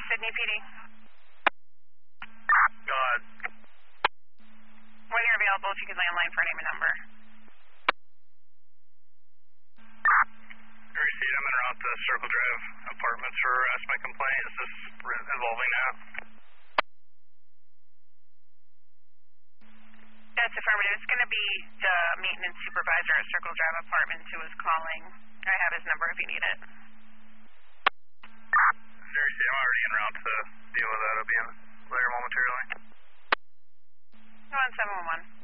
Sydney PD. Go ahead. When you're available, if you can landline for name and number. Received. I'm en route to Circle Drive Apartments for my complaint. Is this involving that? That's affirmative. It's going to be the maintenance supervisor at Circle Drive Apartments who is calling. I have his number if you need it. Received. I'm already en route to deal with that. I'll be in later momentarily. Go on 711.